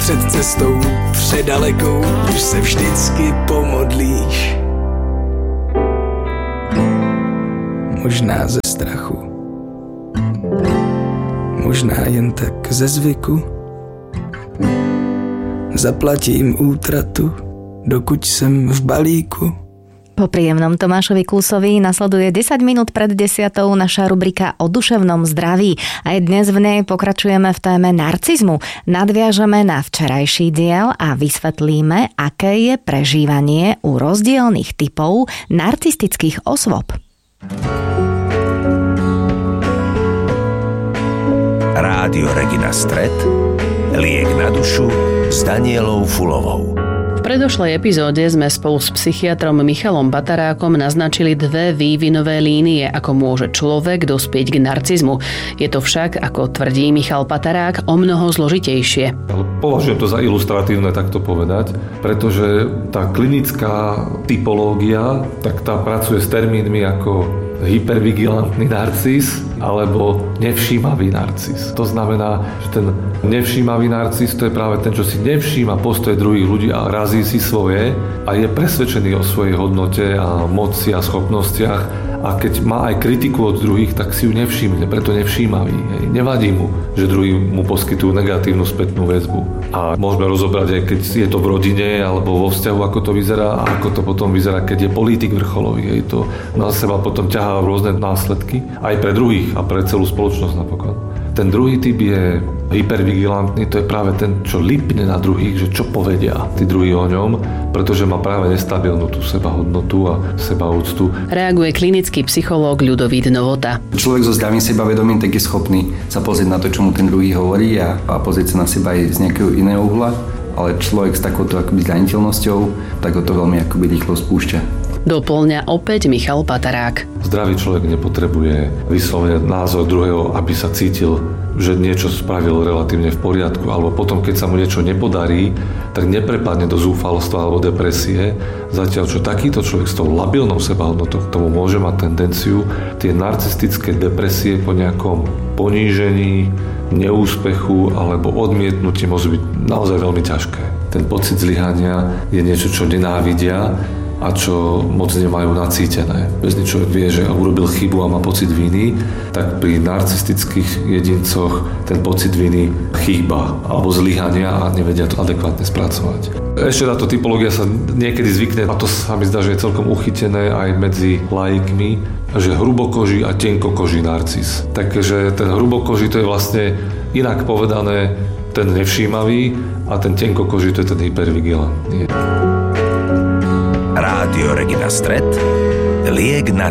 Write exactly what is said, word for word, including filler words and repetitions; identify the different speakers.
Speaker 1: před cestou předalekou už se vždycky pomodlíš. Možná ze strachu, možná jen tak ze zvyku. Zaplatím útratu, dokud jsem v balíku.
Speaker 2: Po príjemnom Tomášovi Klusovi nasleduje desať minút pred desiatou naša rubrika o duševnom zdraví. Aj dnes v nej pokračujeme v téme narcizmu. Nadviažeme na včerajší diel a vysvetlíme, aké je prežívanie u rozdielnych typov narcistických osôb.
Speaker 3: Rádio Regina Stret, liek na dušu s Danielou Fulovou.
Speaker 4: V predošlej epizóde sme spolu s psychiatrom Michalom Patarákom naznačili dve vývinové línie, ako môže človek dospieť k narcizmu. Je to však, ako tvrdí Michal Patarák, o mnoho zložitejšie.
Speaker 5: Ale považujem to za ilustratívne takto povedať, pretože tá klinická typológia, tak tá pracuje s termínmi ako hypervigilantný narcis alebo nevšímavý narcis. To znamená, že ten nevšímavý narcis to je práve ten, čo si nevšíma postoje druhých ľudí a razí si svoje a je presvedčený o svojej hodnote a moci a schopnostiach a keď má aj kritiku od druhých, tak si ju nevšimne, preto nevšímavý. Hej. Nevadí mu, že druhí mu poskytujú negatívnu spätnú väzbu. A môžeme rozobrať aj keď je to v rodine alebo vo vzťahu, ako to vyzerá a ako to potom vyzerá, keď je politik vrcholový. Hej. To na seba potom ťahá rôzne následky aj pre druhých a pre celú spoločnosť napokon. Ten druhý typ je hypervigilantný, to je práve ten, čo lipne na druhých, že čo povedia tí druhí o ňom, pretože má práve nestabilnú tú sebahodnotu a sebaúctu.
Speaker 4: Reaguje klinický psychológ Ľudovít Novota.
Speaker 6: Človek so zdravým sebavedomím tak je schopný sa pozrieť na to, čo mu ten druhý hovorí a, a pozrieť sa na seba aj z nejakého iného uhla, ale človek s takouto akoby zraniteľnosťou, tak ho to veľmi akoby rýchlo spúšťa.
Speaker 4: Doplňa opäť Michal Patarák.
Speaker 5: Zdravý človek nepotrebuje vyslovene názor druhého, aby sa cítil, že niečo spravil relatívne v poriadku, alebo potom, keď sa mu niečo nepodarí, tak neprepadne do zúfalstva alebo depresie. Zatiaľ, čo takýto človek s tou labilnou sebahodnotou k tomu môže mať tendenciu tie narcistické depresie po nejakom ponížení, neúspechu alebo odmietnutí môžu byť naozaj veľmi ťažké. Ten pocit zlyhania je niečo, čo nenávidia a čo moc nemajú nacítené. Bez človek vie, že urobil chybu a má pocit viny, tak pri narcistických jedincoch ten pocit viny chýba alebo zlyhania a nevedia to adekvátne spracovať. Ešte táto typológia sa niekedy zvykne, a to sa mi zdá, že je celkom uchytené aj medzi laikmi, že hrubokoží a tenkokoží narcis. Takže ten hrubokoží to je vlastne inak povedané ten nevšímavý a ten tenkokoží to je ten hypervigilantný.
Speaker 3: Rádio Regina Stret, liek na